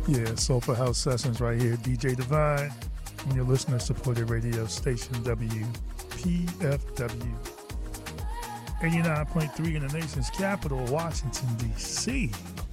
Yeah, Soulful House Sessions right here. DJ Divine on your listener-supported radio station, WPFW. 89.3 in the nation's capital, Washington, D.C.